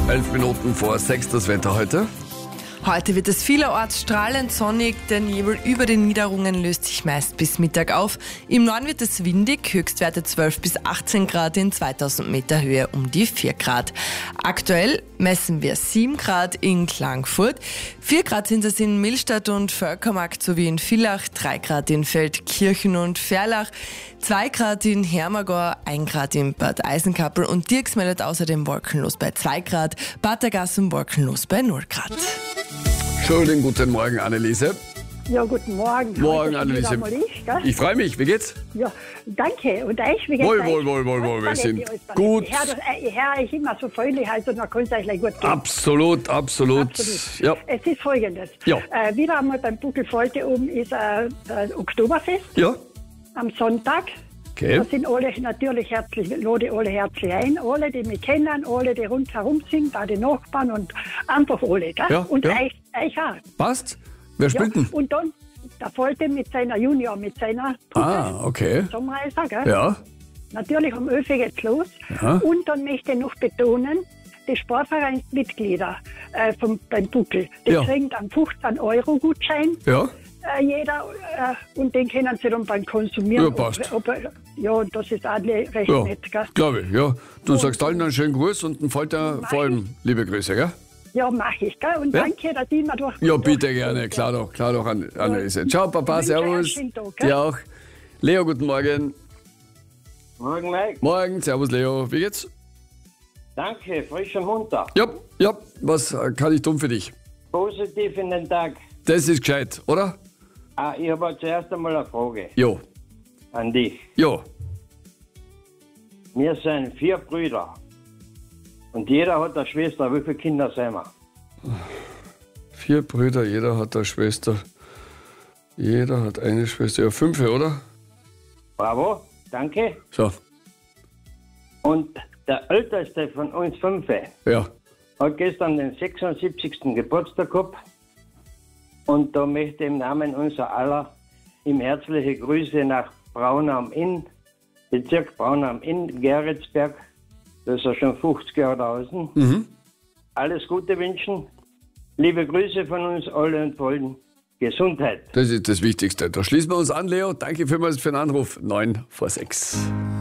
11 Minuten vor 6 das Wetter heute. Heute wird es vielerorts strahlend sonnig, der Nebel über den Niederungen löst sich meist bis Mittag auf. Im Norden wird es windig, Höchstwerte 12 bis 18 Grad in 2000 Meter Höhe um die 4 Grad. Aktuell messen wir 7 Grad in Klagenfurt, 4 Grad sind es in Millstatt und Völkermarkt sowie in Villach, 3 Grad in Feldkirchen und Ferlach, 2 Grad in Hermagor, 1 Grad in Bad Eisenkappel und Dirks meldet außerdem wolkenlos bei 2 Grad, Bad der Gassen wolkenlos bei 0 Grad. Schönen guten Morgen, Anneliese. Ja, guten Morgen. Morgen, Heute Anneliese. wieder mal ich, gell? Ich freue mich. Wie geht's? Ja, danke. Und euch, wie geht's Wohl, euch? wohl, wohl, wohl, wohl. Wir Alles sind Paletti, alles gut. Ich höre euch immer so freundlich, also dann kann es euch gleich gut gehen. Absolut. Ja. Es ist Folgendes. Ja. Wieder einmal beim Buckelfalte oben ist der Oktoberfest Ja. am Sonntag. Okay. Da sind alle natürlich herzlich, lade alle herzlich ein. Alle, die mich kennen, alle, die rundherum sind, auch die Nachbarn und einfach alle. Gell? Ja, Und ja. Euch auch. Passt? Wer spielt denn? Und dann der Falte mit seiner Junior, mit seiner Okay. Sommerreiser, gell? Ja. Natürlich um 11 Uhr geht's los. Ja. Und dann möchte ich noch betonen, die Sportvereinsmitglieder beim Buckel, die Ja. kriegen einen 15-Euro-Gutschein. Ja. Jeder, und den können sie dann beim Konsumieren. Ja, passt. Ja, und das ist auch recht Ja. nett, gell? Glaube ich, ja. Du sagst allen einen schönen Gruß und den Falter vor allem liebe Grüße, gell? Ja, mache ich, gell? Und Ja. danke, dass ich immer durch. Ja, bitte gerne. Klar doch, Anneliese. Ciao, Papa, Ich wünsche servus. einen schönen Tag, gell? Dir auch. Leo, guten Morgen. Morgen, Mike. Morgen, servus, Leo. Wie geht's? Danke, frisch und munter. Ja. Was kann ich tun für dich? Positiv in den Tag. Das ist gescheit, oder? Ich habe zuerst einmal eine Frage Jo. an dich. Jo. Wir sind 4 Brüder. Und jeder hat eine Schwester. Wie viele Kinder sind wir? 4 Brüder, jeder hat eine Schwester. Jeder hat eine Schwester. Ja, 5, oder? Bravo, danke. So, Und der älteste von uns 5 ja. hat gestern den 76. Geburtstag gehabt. Und da möchte ich im Namen unser aller ihm herzliche Grüße nach Braunau am Inn, Bezirk Braunau am Inn, Geretsberg. Das ist ja schon 50 Jahre draußen. Alles Gute wünschen. Liebe Grüße von uns alle und vor allem Gesundheit. Das ist das Wichtigste. Da schließen wir uns an, Leo. Danke vielmals für den Anruf. 9 vor 6.